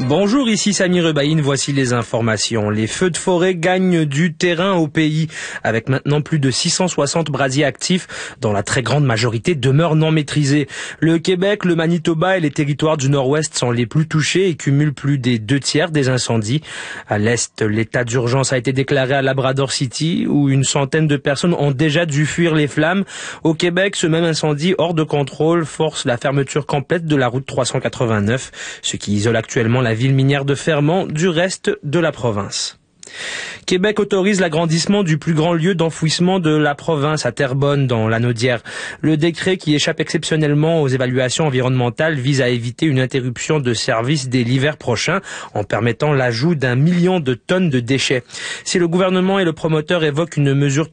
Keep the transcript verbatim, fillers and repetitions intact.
Bonjour, ici Samy Rebaïn, voici les informations. Les feux de forêt gagnent du terrain au pays, avec maintenant plus de six cent soixante brasiers actifs, dont la très grande majorité demeure non maîtrisée. Le Québec, le Manitoba et les territoires du Nord-Ouest sont les plus touchés et cumulent plus des deux tiers des incendies. À l'Est, l'état d'urgence a été déclaré à Labrador City, où une centaine de personnes ont déjà dû fuir les flammes. Au Québec, ce même incendie hors de contrôle force la fermeture complète de la route trois cent quatre-vingt-neuf, ce qui isole actuellement la ville minière de Fermont du reste de la province. Québec autorise l'agrandissement du plus grand lieu d'enfouissement de la province à Terrebonne, dans l'Anaudière. Le décret qui échappe exceptionnellement aux évaluations environnementales vise à éviter une interruption de service dès l'hiver prochain en permettant l'ajout d'un million de tonnes de déchets. Si le gouvernement et le promoteur évoquent une mesure